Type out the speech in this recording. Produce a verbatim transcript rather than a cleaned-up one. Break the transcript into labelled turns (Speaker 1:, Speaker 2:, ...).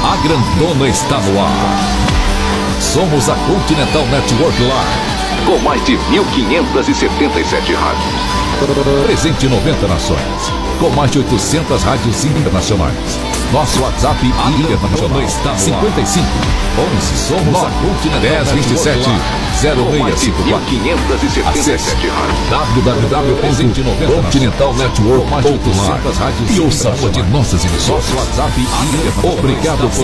Speaker 1: A grandona está no ar. Somos a Continental Network Live,
Speaker 2: com mais de mil quinhentas e setenta e sete rádios.
Speaker 1: Presente em noventa nações, com mais de oitocentas rádios internacionais. Nosso WhatsApp internacional está cinquenta e cinco, onze, somos a Continental dez, vinte e sete, zero seis cinco quatro. Acesse w w w ponto continental network ponto live e ouça uma de nossas emissões. Nosso WhatsApp internacional. Obrigado por